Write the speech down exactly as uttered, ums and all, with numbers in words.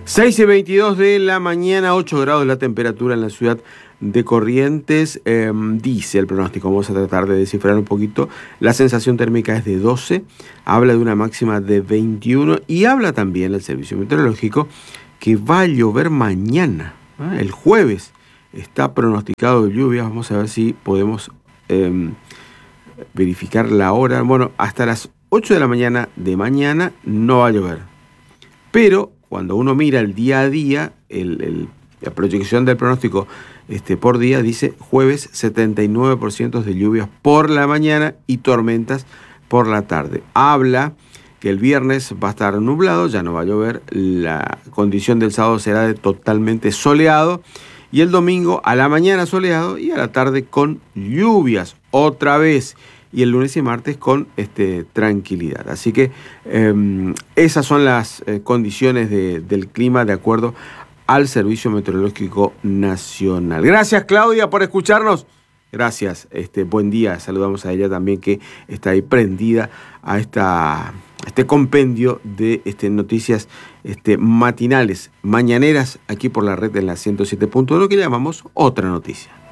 seis y veintidós de la mañana, ocho grados la temperatura en la ciudad de Corrientes. Eh, dice el pronóstico, vamos a tratar de descifrar un poquito. La sensación térmica es de doce, habla de una máxima de veintiuno y habla también el servicio meteorológico que va a llover mañana, ¿eh? El jueves está pronosticado lluvia. Vamos a ver si podemos eh, verificar la hora. Bueno, hasta las ocho de la mañana de mañana no va a llover, pero cuando uno mira el día a día, el, el, la proyección del pronóstico este, por día dice jueves setenta y nueve por ciento de lluvias por la mañana y tormentas por la tarde. Habla que el viernes va a estar nublado, ya no va a llover, la condición del sábado será de totalmente soleado y el domingo a la mañana soleado y a la tarde con lluvias otra vez. Y el lunes y martes con este, tranquilidad. Así que eh, esas son las eh, condiciones de, del clima de acuerdo al Servicio Meteorológico Nacional. Gracias, Claudia, por escucharnos. Gracias, este, buen día. Saludamos a ella también que está ahí prendida a esta, este compendio de este, noticias este, matinales, mañaneras, aquí por la red en la ciento siete punto uno que llamamos Otra Noticia.